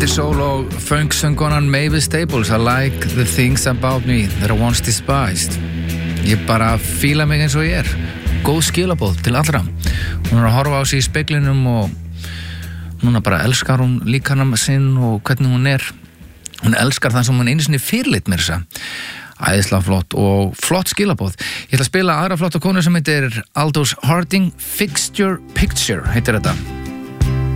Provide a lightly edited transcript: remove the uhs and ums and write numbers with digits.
Soul og funk-söngonan Mavis Staples, I like the things about me that I once despised. Ég bara fíla mig eins og ég er. Góð skilaboð til allra. Hún að horfa á sig í speglinum og núna bara elskar hún líkanam sinn og hvernig hún er. Hún elskar það sem hún einu sinni fyrirlit mér þessa. Æðislega flott og flott skilaboð. Ég ætla að spila aðra flotta konu sem heitir Aldous Harding. Fixed Your Picture heitir þetta.